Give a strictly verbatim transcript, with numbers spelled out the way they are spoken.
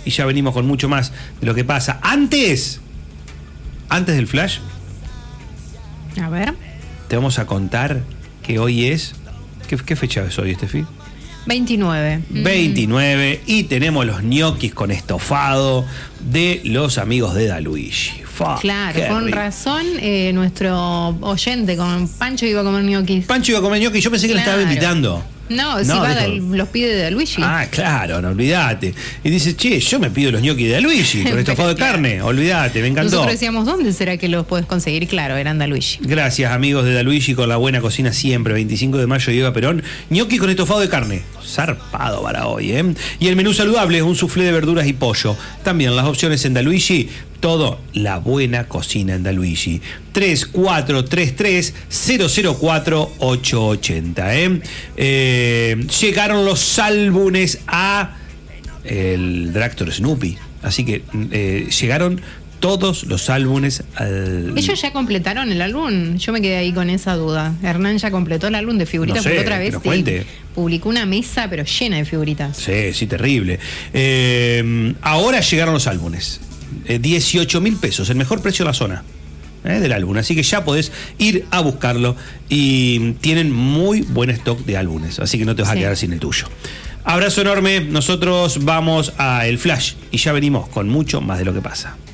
y ya venimos con mucho más de lo que pasa. Antes, antes del flash, a ver, te vamos a contar que hoy es... ¿Qué, qué fecha es hoy, Estefi? veintinueve. veintinueve, y tenemos los ñoquis con estofado de los amigos de Daluigi. Fa, claro, con rico. razón, eh, nuestro oyente con Pancho iba a comer ñoquis. Pancho iba a comer ñoquis, yo pensé que claro. le estaba invitando. No, si no, va de, los pide de Daluigi. Ah, claro, no olvídate. Y dice, che, yo me pido los ñoquis de Daluigi con estofado de carne, olvídate, me encantó. Nosotros decíamos, ¿dónde será que los puedes conseguir? Claro, eran Daluigi. Gracias, amigos de Daluigi, con la buena cocina siempre. veinticinco de mayo, Eva Perón. Ñoquis con estofado de carne. Zarpado para hoy, ¿eh? Y el menú saludable es un soufflé de verduras y pollo. También las opciones en Daluigi. Todo la buena cocina en Daluigi. tres cuatro tres tres cero cero cuatro ocho ocho cero. ¿eh? Eh, llegaron los álbumes a el Dragstore Snoopy. Así que eh, llegaron todos los álbumes al... ¿Ellos ya completaron el álbum? Yo me quedé ahí con esa duda. Hernán ya completó el álbum de figuritas, no sé, porque otra vez te publicó una mesa pero llena de figuritas. Sí, sí, terrible. Eh, ahora llegaron los álbumes. Eh, dieciocho mil pesos, el mejor precio de la zona eh, del álbum, así que ya podés ir a buscarlo y tienen muy buen stock de álbumes, así que no te vas sí. a quedar sin el tuyo. Abrazo enorme, nosotros vamos a El Flash y ya venimos con mucho más de lo que pasa.